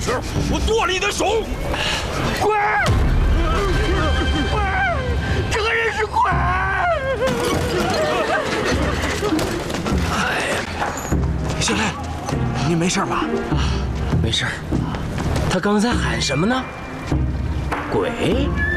时，我剁了你的手！ 鬼！鬼！这个人是鬼！ 哎呀，小雷，你没事吧？ 没事。他刚才喊什么呢？鬼？